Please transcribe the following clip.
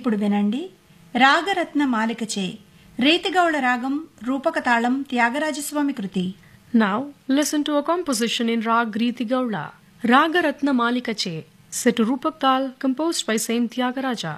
ఇప్పుడు వినండి రాగరత్న మాలికచే రీతిగౌళ రాగం రూపక తాళం త్యాగరాజస్వామి కృతి. Now listen to a composition in Rag Riti Gaula, Raga Ratna Malikache, set to Rupak Tal, composed by Saint Tyagaraja.